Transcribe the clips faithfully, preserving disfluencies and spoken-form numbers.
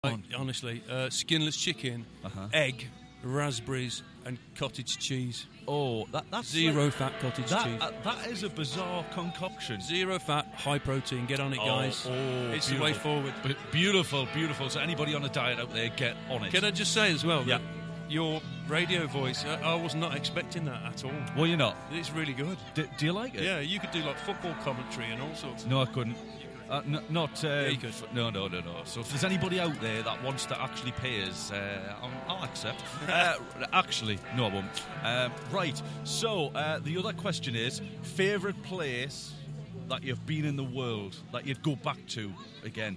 Like, honestly, uh, skinless chicken, uh-huh. egg, raspberries, and cottage cheese. Oh, that, that's zero like, fat cottage that, cheese. Uh, that is a bizarre concoction. Zero fat, high protein. Get on it, oh, guys. Oh, it's beautiful. the way forward. But beautiful, beautiful. So anybody on a diet out there, get on it. Can I just say as well? Yeah. That your radio voice, I, I was not expecting that at all. Well, you're not. It's really good. D- do you like it? Yeah, you could do like football commentary and all sorts. No, I couldn't. Uh, n- not. Uh, yeah, you could. F- no, no, no, no. So if there's anybody out there that wants to actually pay us, uh, I'll, I'll accept. uh, actually, no, I won't. Um, right. So uh, the other question is: favourite place that you've been in the world that you'd go back to again?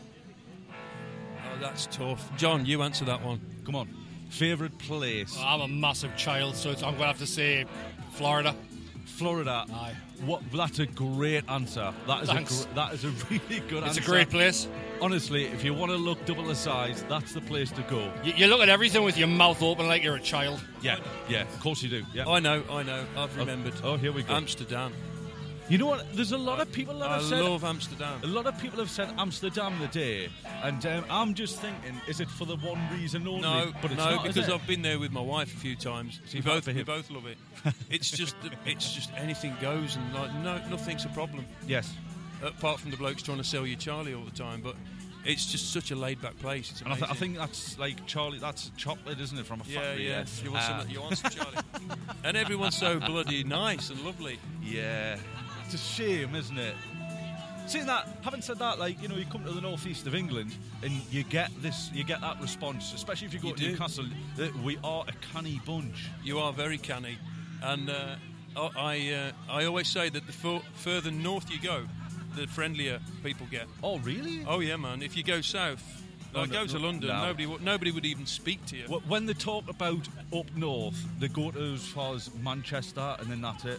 Oh, that's tough. John, you answer that one. Come on. Favourite place? I'm a massive child, so it's, I'm going to have to say Florida. Florida. Aye. What? That's a great answer. That is Thanks. a gr- that is a really good it's answer. It's a great place. Honestly, if you want to look double the size, that's the place to go. You, you look at everything with your mouth open like you're a child. Yeah, yeah, of course you do. Yeah. I know, I know. I've remembered. Oh, oh here we go. Amsterdam. You know what? There's a lot of people that I have said... I love Amsterdam. A lot of people have said Amsterdam today, and um, I'm just thinking, is it for the one reason only? No, but it's no, not, because is it? I've been there with my wife a few times. So we you've both, had we for both love it. It's just, it's just anything goes, and like no, nothing's a problem. Yes. Apart from the blokes trying to sell you Charlie all the time, but it's just such a laid-back place. It's and I, amazing. th- I think that's like Charlie. That's chocolate, isn't it, from a yeah, factory? Yeah, Yeah, You want um, some? You want some Charlie? And everyone's so bloody nice and lovely. Yeah. It's a shame, isn't it? Saying that, having said that, like, you know, you come to the northeast of England and you get this, you get that response, especially if you go You to do. Newcastle, that we are a canny bunch. You are very canny, and uh, I uh, I always say that the f- further north you go, the friendlier people get. Oh, really? Oh yeah, man. If you go south, like Oh, no, go to no, London, no. nobody w- nobody would even speak to you. When they talk about up north, they go to as far as Manchester and then that's it.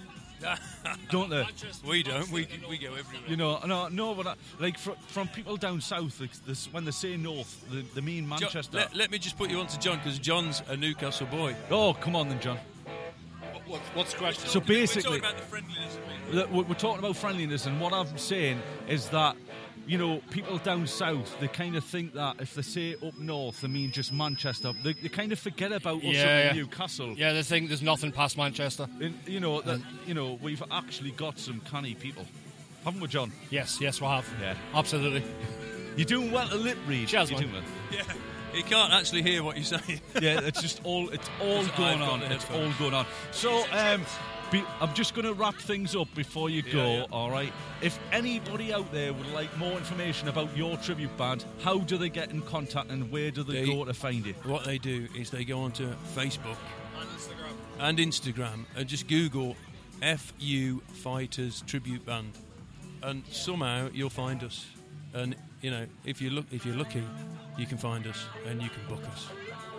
Don't they? We don't. We we go everywhere. You know, no, no, but I, like fr- from people down south, like this, when they say north, they, they mean Manchester. John, let, let me just put you on to John, because John's a Newcastle boy. Oh, come on then, John. What, what's the question? So basically, we're talking about the friendliness. Look, we're talking about friendliness, and what I'm saying is that, you know, people down south, they kind of think that if they say up north, they mean just Manchester. They, they kind of forget about us Yeah, up yeah. in Newcastle. Yeah, they think there's nothing past Manchester. And, you know, that, you know, we've actually got some canny people. Haven't we, John? Yes, yes, we have. Yeah. Absolutely. You're doing well to lip read. Cheers, You're man. doing well. Yeah. He can't actually hear what you're saying. Yeah, it's just all it's all I've going got on. the It's all headphones. going on. So, um, be, I'm just going to wrap things up before you go. Yeah, yeah. All right. If anybody out there would like more information about your tribute band, how do they get in contact and where do they, They- go to find you? What they do is they go onto Facebook And Instagram. and Instagram and just Google F U Fighters Tribute Band, and somehow you'll find us. And you know, if you look, if you're lucky, you can find us and you can book us.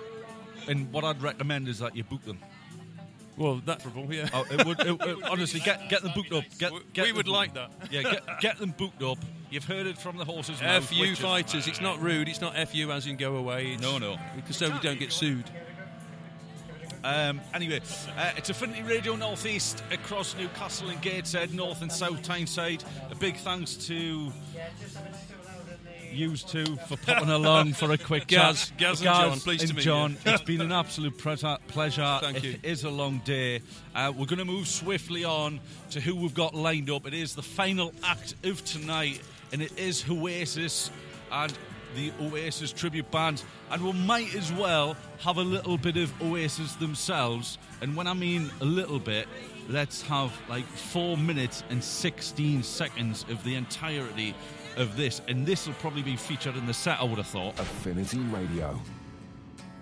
And what I'd recommend is that you book them. Well, that's probably yeah. Oh, it would, it, it- honestly, get get them booked up. Get, We- get we them would booked- like that. Yeah, get, get them booked up. You've heard it from the horse's mouth. F U which is- Fighters. It's not rude. It's not F U as in go away. It's, No, no. Because so we don't get sued. Um, anyway, uh, it's Affinity Radio Northeast across Newcastle and Gateshead, North and South Tyneside. A big thanks to yous two for popping along for a quick Gaz, chat. Gaz and John, pleased to meet you. John, it's been an absolute pleasure. pleasure. Thank you. It is a long day. Uh, we're going to move swiftly on to who we've got lined up. It is the final act of tonight, and it is Oasis and the Oasis tribute band, and we might as well have a little bit of Oasis themselves. And when I mean a little bit, let's have like four minutes and sixteen seconds of the entirety of this, and this will probably be featured in the set, I would have thought. Affinity Radio.